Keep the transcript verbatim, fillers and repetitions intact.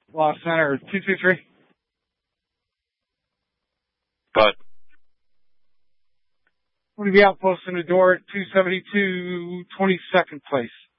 Lost Center, two two three. Go ahead. I'm going to be outposting the door at two seventy-two twenty-second place.